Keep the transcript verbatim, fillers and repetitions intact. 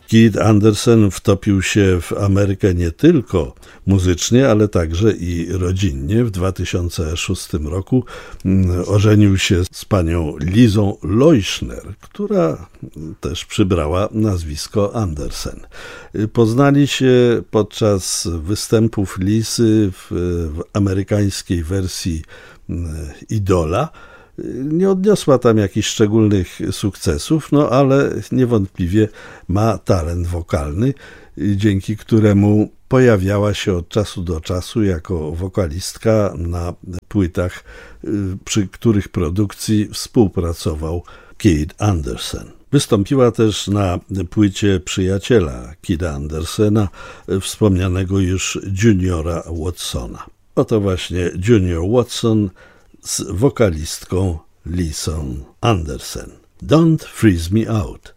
Keith Anderson wtopił się w Amerykę nie tylko muzycznie, ale także i rodzinnie. W dwa tysiące szóstym roku ożenił się z panią Lizą Leuschner, która też przybrała nazwisko Andersen. Poznali się podczas występów Lizy w, w amerykańskiej wersji Idola. Nie odniosła tam jakichś szczególnych sukcesów, no ale niewątpliwie ma talent wokalny, dzięki któremu pojawiała się od czasu do czasu jako wokalistka na płytach, przy których produkcji współpracował Keith Andersen. Wystąpiła też na płycie przyjaciela Keitha Andersena, wspomnianego już Juniora Watsona. Oto właśnie Junior Watson z wokalistką Lizą Andersen. Don't Freeze Me Out.